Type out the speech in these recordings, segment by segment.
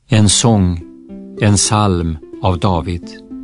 En sång, en psalm av David.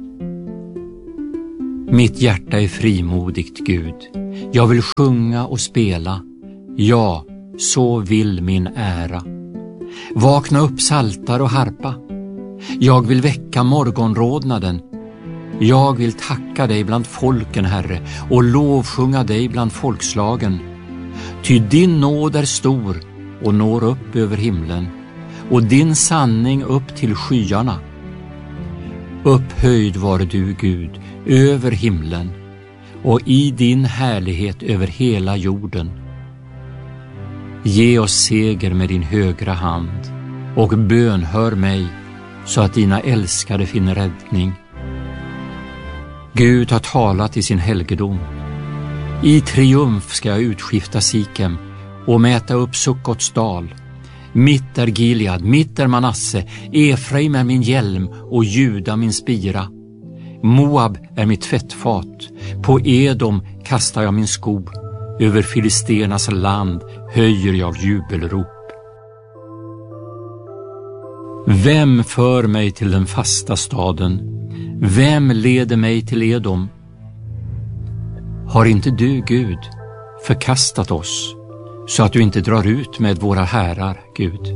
Mitt hjärta är frimodigt, Gud. Jag vill sjunga och spela. Ja, så vill min ära. Vakna upp, saltar och harpa. Jag vill väcka morgonrodnaden. Jag vill tacka dig bland folken, Herre, och lovsjunga dig bland folkslagen. Ty din nåd är stor och når upp över himlen, och din sanning upp till skyarna. Upphöjd var du, Gud, över himlen, och i din härlighet över hela jorden. Ge oss seger med din högra hand, och bönhör mig, så att dina älskade finner räddning. Gud har talat i sin helgedom. I triumf ska jag utskifta Sikem och mäta upp Sukkots dal. Mitt är Gilead, mitt är Manasse, Efraim är min hjälm och Juda min spira. Moab är mitt fettfat, på Edom kastar jag min sko, över filisternas land höjer jag jubelrop. Vem för mig till den fasta staden? Vem leder mig till Edom? Har inte du, Gud, förkastat oss, så att du inte drar ut med våra härar, Gud?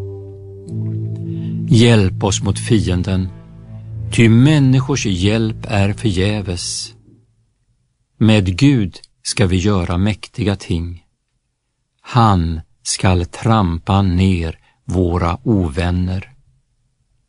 Hjälp oss mot fienden, ty människors hjälp är förgäves. Med Gud ska vi göra mäktiga ting. Han skall trampa ner våra ovänner.